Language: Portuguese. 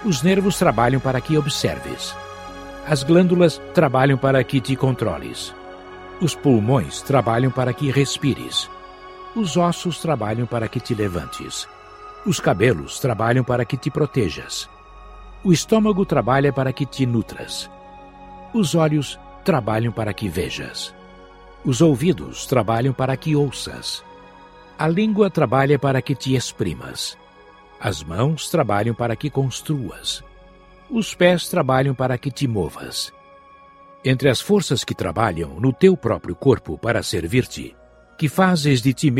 Os nervos trabalham para que observes. As glândulas trabalham para que te controles. Os pulmões trabalham para que respires. Os ossos trabalham para que te levantes. Os cabelos trabalham para que te protejas. O estômago trabalha para que te nutras. Os olhos trabalham para que vejas. Os ouvidos trabalham para que ouças. A língua trabalha para que te exprimas. As mãos trabalham para que construas. Os pés trabalham para que te movas. Entre as forças que trabalham no teu próprio corpo para servir-te, que fazes de ti